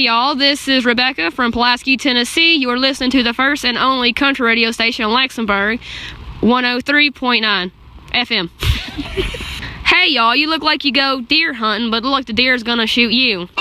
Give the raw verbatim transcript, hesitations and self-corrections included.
y'all, this is Rebecca from Pulaski, Tennessee. You are listening to the first and only country radio station in Luxembourg, one oh three point nine F M. Hey y'all, you look like you go deer hunting, but look like the deer's gonna shoot you.